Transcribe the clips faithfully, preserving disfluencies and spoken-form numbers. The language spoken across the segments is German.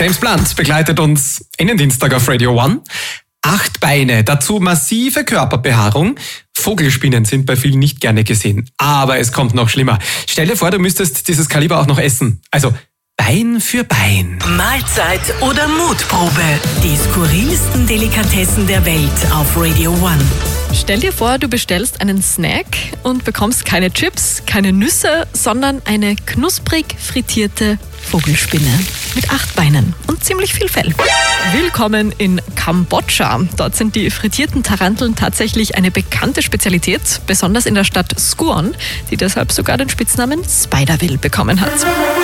James Blunt begleitet uns in den Dienstag auf Radio One. Acht Beine, dazu massive Körperbehaarung. Vogelspinnen sind bei vielen nicht gerne gesehen. Aber es kommt noch schlimmer. Stell dir vor, du müsstest dieses Kaliber auch noch essen. Also Bein für Bein. Mahlzeit oder Mutprobe. Die skurrilsten Delikatessen der Welt auf Radio One. Stell dir vor, du bestellst einen Snack und bekommst keine Chips, keine Nüsse, sondern eine knusprig frittierte Vogelspinne mit acht Beinen und ziemlich viel Fell. Willkommen in Kambodscha. Dort sind die frittierten Taranteln tatsächlich eine bekannte Spezialität, besonders in der Stadt Skuon, die deshalb sogar den Spitznamen Spiderville bekommen hat.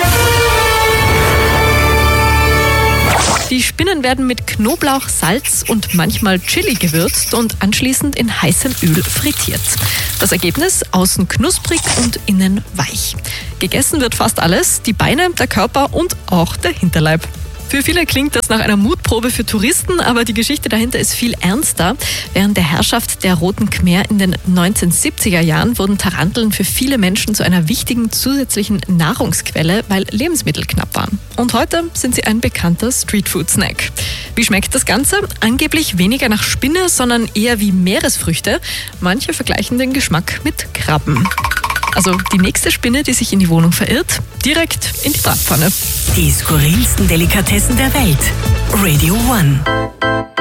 Die Spinnen werden mit Knoblauch, Salz und manchmal Chili gewürzt und anschließend in heißem Öl frittiert. Das Ergebnis: außen knusprig und innen weich. Gegessen wird fast alles, die Beine, der Körper und auch der Hinterleib. Für viele klingt das nach einer Mutprobe für Touristen, aber die Geschichte dahinter ist viel ernster. Während der Herrschaft der Roten Khmer in den neunzehnhundertsiebziger Jahren wurden Taranteln für viele Menschen zu einer wichtigen zusätzlichen Nahrungsquelle, weil Lebensmittel knapp waren. Und heute sind sie ein bekannter Streetfood-Snack. Wie schmeckt das Ganze? Angeblich weniger nach Spinne, sondern eher wie Meeresfrüchte. Manche vergleichen den Geschmack mit Krabben. Also die nächste Spinne, die sich in die Wohnung verirrt, direkt in die Bratpfanne. Die skurrilsten Delikatessen der Welt. Radio One.